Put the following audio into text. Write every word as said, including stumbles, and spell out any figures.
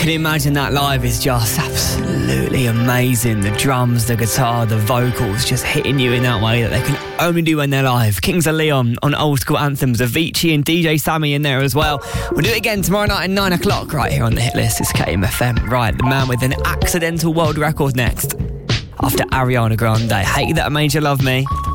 can imagine that live is just absolutely amazing. The drums, the guitar, the vocals just hitting you in that way that they can only do when they're live. Kings of Leon on Old School Anthems, Avicii and D J Sammy in there as well. We'll do it again tomorrow night at nine o'clock right here on the hit list. It's K M F M. Right, the man with an accidental world record next. After Ariana Grande, Hate That I Made You Love Me.